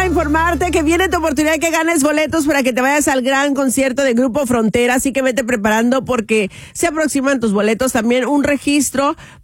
informarte que viene tu oportunidad de que ganes boletos para que te vayas al gran concierto de Grupo Frontera, así que vete preparando porque se aproximan tus boletos, también un registro